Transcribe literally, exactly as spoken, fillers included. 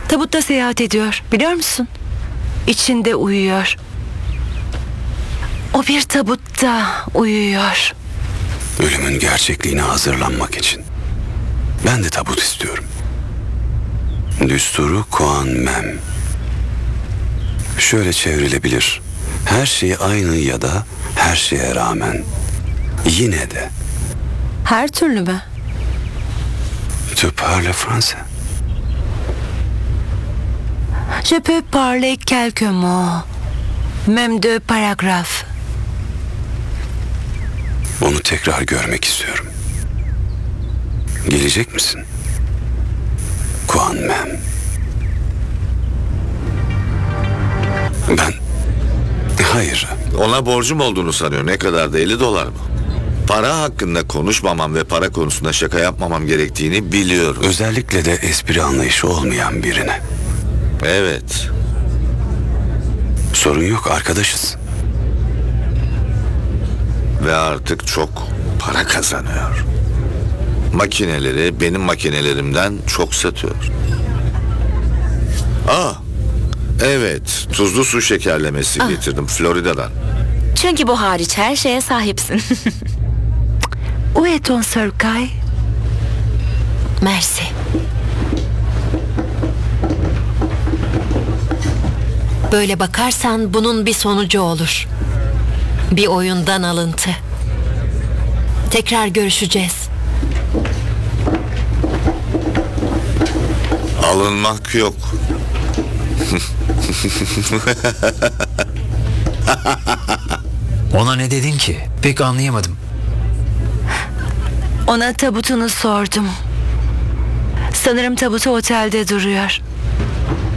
Tabutta seyahat ediyor, biliyor musun? İçinde uyuyor. O bir tabutta uyuyor. Ölümün gerçekliğine hazırlanmak için. Ben de tabut istiyorum. Düsturu Kuan Mem. Şöyle çevrilebilir. Her şey aynı ya da her şeye rağmen. Yine de. Her türlü mü? Tu parles français? Je peux parler quelques mots. Même deux paragraphes. Onu tekrar görmek istiyorum. Gelecek misin? Kuan Mem. Ben... Hayır. Ona borcum olduğunu sanıyor. Ne kadar da elli dolar mı? Para hakkında konuşmamam ve para konusunda şaka yapmamam gerektiğini biliyorum. Özellikle de espri anlayışı olmayan birine. Evet. Sorun yok, arkadaşız. Ve artık çok para kazanıyor. Makineleri benim makinelerimden çok satıyor. Aa, evet, tuzlu su şekerlemesi getirdim Florida'dan. Çünkü bu hariç her şeye sahipsin. Où est ton cercueil? Mersi. Böyle bakarsan bunun bir sonucu olur. Bir oyundan alıntı. Tekrar görüşeceğiz. Alınmak yok. Ona ne dedin ki? Pek anlayamadım. Ona tabutunu sordum. Sanırım tabutu otelde duruyor.